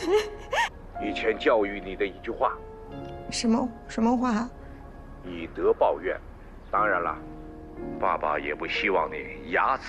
以前教育你的一句话。 什么话？ 以德报怨。当然了，爸爸也不希望你睚眦